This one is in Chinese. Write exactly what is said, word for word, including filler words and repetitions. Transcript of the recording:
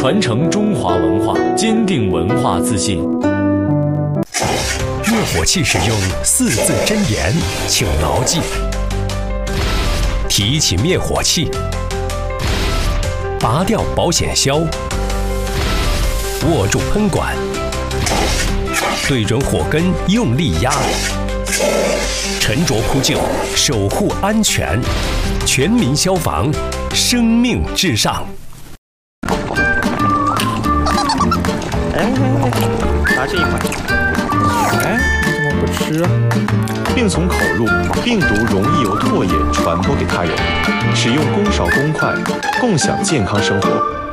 传承中华文化，坚定文化自信。 灭火器使用四字真言，请牢记：提起灭火器，拔掉保险销，握住喷管，对准火根用力压，沉着扑救，守护安全。全民消防，生命至上。 哎，拿这一块。哎，你怎么不吃啊？ 病从口入，病毒容易由唾液传播给他人。使用公勺公筷，共享健康生活。